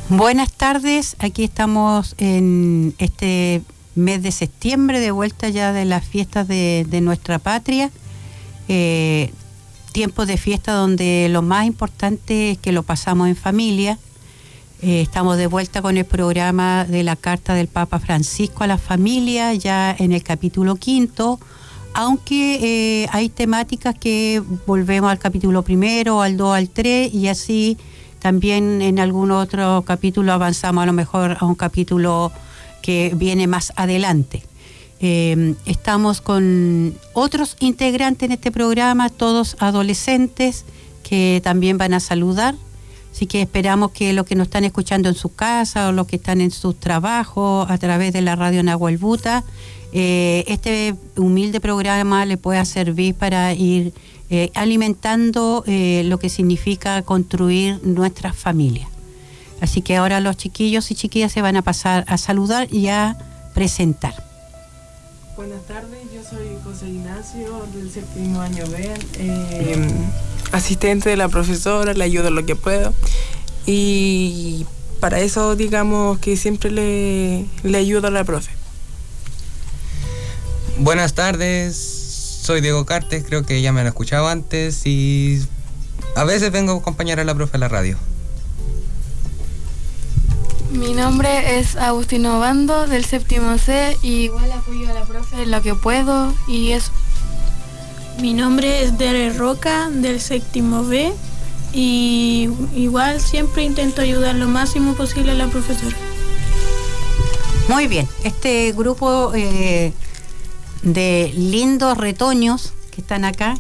Buenas tardes, aquí estamos en este mes de septiembre, de vuelta ya de las fiestas de nuestra patria. Tiempos de fiesta donde lo más importante es que lo pasamos en familia. Estamos de vuelta con el programa de la Carta del Papa Francisco a la Familia, ya en el capítulo 5, aunque hay temáticas que volvemos al capítulo 1, al 2, al 3, y así también en algún otro capítulo avanzamos a lo mejor a un capítulo que viene más adelante. Estamos con otros integrantes en este programa, todos adolescentes, que también van a saludar. Así que esperamos que los que nos están escuchando en su casa o los que están en sus trabajos a través de la radio Nahuel Buta, este humilde programa le pueda servir para ir alimentando lo que significa construir nuestras familias. Así que ahora los chiquillos y chiquillas se van a pasar a saludar y a presentar. Buenas tardes, yo soy José Ignacio del 7º año B, asistente de la profesora, le ayudo en lo que puedo y para eso digamos que siempre le ayudo a la profe. Buenas tardes, soy Diego Cartes, creo que ya me han escuchado antes y a veces vengo a acompañar a la profe a la radio. Mi nombre es Agustino Bando del 7º C y igual apoyo a la profe en lo que puedo y eso. Mi nombre es Dere Roca del 7º B y igual siempre intento ayudar lo máximo posible a la profesora. Muy bien, este grupo de lindos retoños que están acá,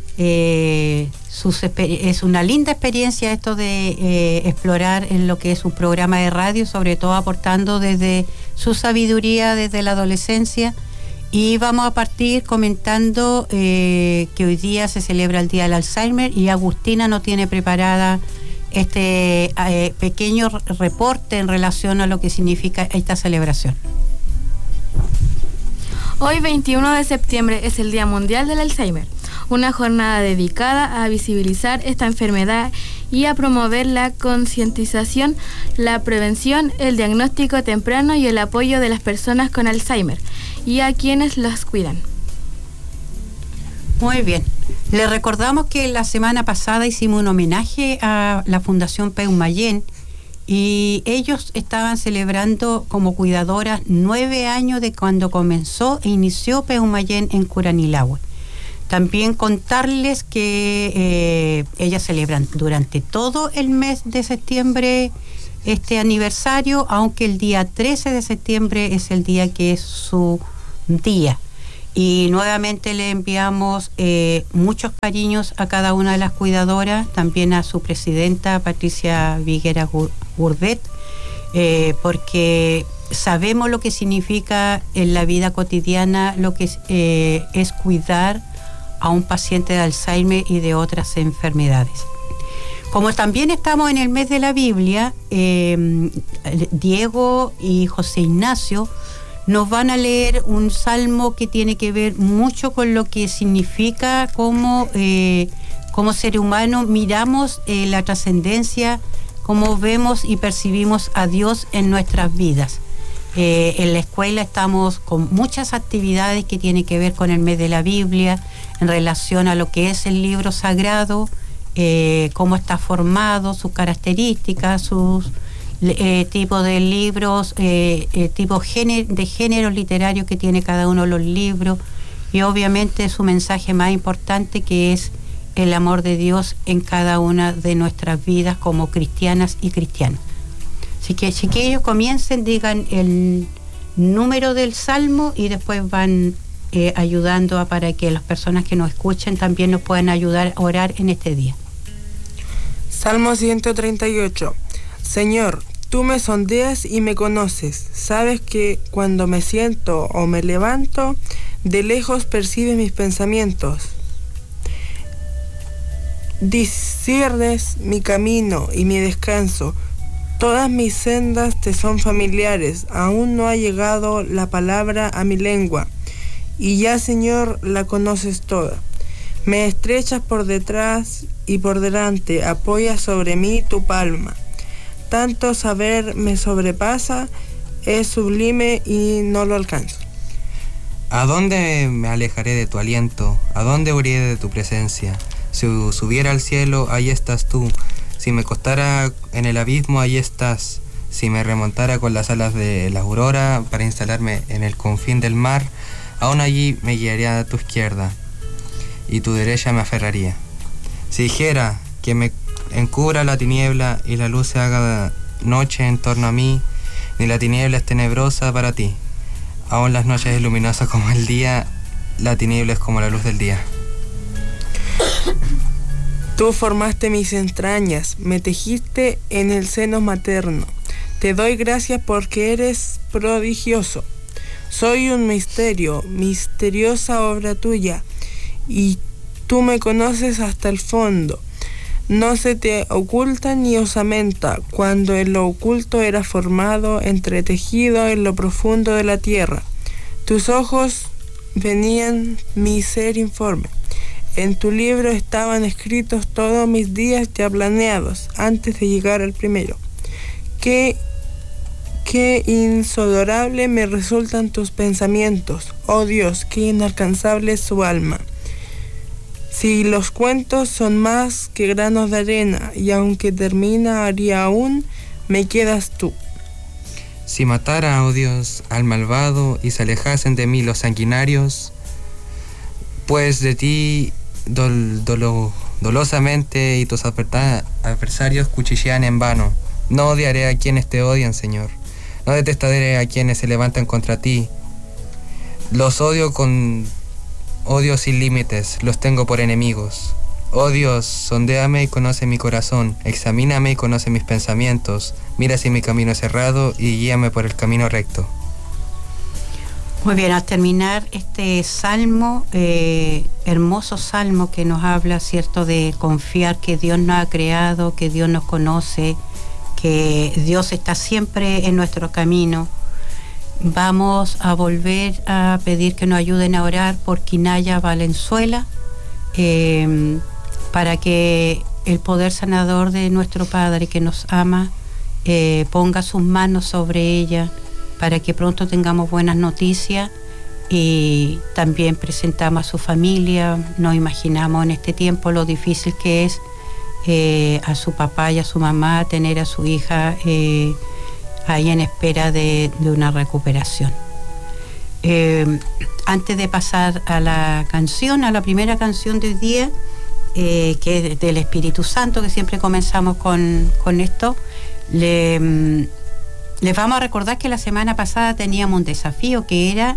es una linda experiencia esto de explorar en lo que es un programa de radio, sobre todo aportando desde su sabiduría, desde la adolescencia. Y vamos a partir comentando que hoy día se celebra el Día del Alzheimer y Agustina nos tiene preparada este pequeño reporte en relación a lo que significa esta celebración. Hoy 21 de septiembre es el Día Mundial del Alzheimer, una jornada dedicada a visibilizar esta enfermedad y a promover la concientización, la prevención, el diagnóstico temprano y el apoyo de las personas con Alzheimer y a quienes las cuidan. Muy bien. Les recordamos que la semana pasada hicimos un homenaje a la Fundación Peumayén y ellos estaban celebrando como cuidadoras 9 años de cuando comenzó e inició Peumayén en Curanilahue. También contarles que ellas celebran durante todo el mes de septiembre este aniversario, aunque el día 13 de septiembre es el día que es su día. Y nuevamente le enviamos muchos cariños a cada una de las cuidadoras, también a su presidenta Patricia Viguera Gurdet, porque sabemos lo que significa en la vida cotidiana, lo que es cuidar a un paciente de Alzheimer y de otras enfermedades. Como también estamos en el mes de la Biblia, Diego y José Ignacio nos van a leer un salmo que tiene que ver mucho con lo que significa como ser humano miramos la trascendencia, cómo vemos y percibimos a Dios en nuestras vidas. En la escuela estamos con muchas actividades que tienen que ver con el mes de la Biblia, en relación a lo que es el libro sagrado, cómo está formado, sus características, sus tipos de libros, tipos de géneros literarios que tiene cada uno de los libros, y obviamente su mensaje más importante, que es el amor de Dios en cada una de nuestras vidas como cristianas y cristianos. Así que chiquillos, comiencen, digan el número del salmo y después van ayudando para que las personas que nos escuchen también nos puedan ayudar a orar en este día. Salmo 138. Señor, tú me sondeas y me conoces. Sabes que cuando me siento o me levanto, de lejos percibes mis pensamientos. Disciernes mi camino y mi descanso. Todas mis sendas te son familiares. Aún no ha llegado la palabra a mi lengua. Y ya, Señor, la conoces toda. Me estrechas por detrás y por delante, apoyas sobre mí tu palma. tanto saber me sobrepasa, es sublime y no lo alcanzo. ¿A dónde me alejaré de tu aliento? ¿A dónde huiré de tu presencia? Si subiera al cielo, ahí estás tú. Si me costara en el abismo, ahí estás. Si me remontara con las alas de la aurora para instalarme en el confín del mar, aún allí me guiaría a tu izquierda y tu derecha me aferraría. Si dijera que me encubra la tiniebla y la luz se haga noche en torno a mí, ni la tiniebla es tenebrosa para ti. Aún las noches es luminosa como el día, la tiniebla es como la luz del día. Tú formaste mis entrañas, me tejiste en el seno materno. Te doy gracias porque eres prodigioso. Soy un misterio, misteriosa obra tuya, y tú me conoces hasta el fondo. No se te oculta ni osamenta, cuando en lo oculto era formado, entretejido en lo profundo de la tierra. Tus ojos venían mi ser informe. En tu libro estaban escritos todos mis días ya planeados, antes de llegar al primero. Qué insodorable me resultan tus pensamientos, oh Dios, qué inalcanzable es su alma. Si los cuentos son más que granos de arena, y aunque termina haría aún, me quedas tú. Si matara, oh Dios, al malvado y se alejasen de mí los sanguinarios, pues de ti dolosamente y tus adversarios cuchillean en vano. No odiaré a quienes te odian, Señor. No detestaré a quienes se levantan contra ti. Los odio con odio sin límites, los tengo por enemigos. Oh Dios, sondéame y conoce mi corazón, examíname y conoce mis pensamientos, mira si mi camino es errado y guíame por el camino recto. Muy bien, al terminar este salmo, hermoso salmo que nos habla, ¿cierto?, de confiar que Dios nos ha creado, que Dios nos conoce, que Dios está siempre en nuestro camino. Vamos a volver a pedir que nos ayuden a orar por Quinaya Valenzuela, para que el poder sanador de nuestro Padre que nos ama ponga sus manos sobre ella, para que pronto tengamos buenas noticias. Y también presentamos a su familia. Nos imaginamos en este tiempo lo difícil que es a su papá y a su mamá tener a su hija ahí en espera de una recuperación. Antes de pasar a la canción, a la primera canción de hoy día, que es del Espíritu Santo, que siempre comenzamos con esto, les vamos a recordar que la semana pasada teníamos un desafío que era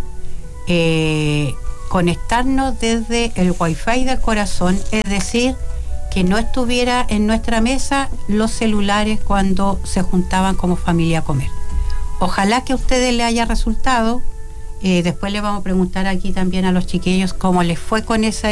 conectarnos desde el Wi-Fi del corazón, es decir, que no estuviera en nuestra mesa los celulares cuando se juntaban como familia a comer. Ojalá que a ustedes les haya resultado. Después le vamos a preguntar aquí también a los chiquillos cómo les fue con esa